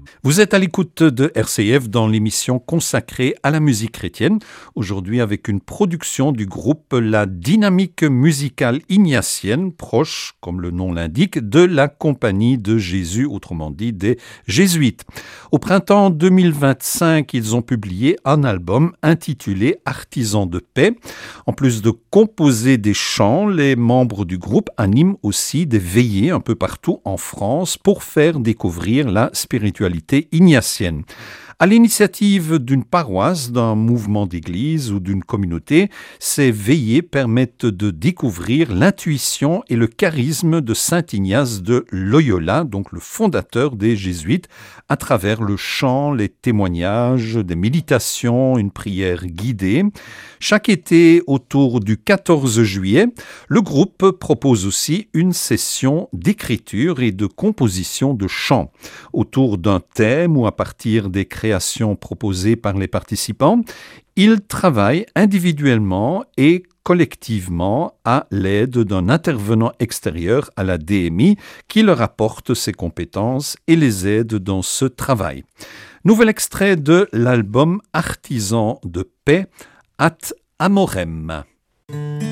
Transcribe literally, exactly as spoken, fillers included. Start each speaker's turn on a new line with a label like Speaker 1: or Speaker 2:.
Speaker 1: Vous êtes à l'écoute de R C F dans l'émission consacrée à la musique chrétienne, aujourd'hui avec une production du groupe La Dynamique musicale ignatienne, proche, comme le nom l'indique, de la Compagnie de Jésus, autrement dit des Jésuites. Au printemps deux mille vingt-cinq, ils ont publié un album intitulé Artisans de paix. En plus de composer des chants, les membres du groupe animent aussi des veillées un peu partout en France pour faire découvrir la spiritualité ignatienne. À l'initiative d'une paroisse, d'un mouvement d'église ou d'une communauté, ces veillées permettent de découvrir l'intuition et le charisme de saint Ignace de Loyola, donc le fondateur des Jésuites, à travers le chant, les témoignages, des méditations, une prière guidée. Chaque été, autour du quatorze juillet, le groupe propose aussi une session d'écriture et de composition de chants autour d'un thème ou à partir des créations proposées par les participants. Ils travaillent individuellement et collectivement à l'aide d'un intervenant extérieur à la D M I qui leur apporte ses compétences et les aide dans ce travail. Nouvel extrait de l'album Artisans de paix, Ad Amorem.